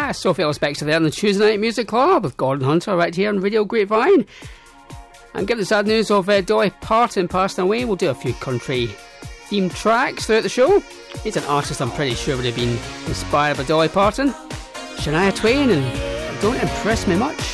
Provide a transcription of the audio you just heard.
Sophie Ellis-Bextor there on the Tuesday Night Music Club with Gordon Hunter right here on Radio Grapevine. And given the sad news of Dolly Parton passing away, we'll do a few country themed tracks throughout the show. He's an artist I'm pretty sure would have been inspired by Dolly Parton. Shania Twain and Don't Impress Me Much.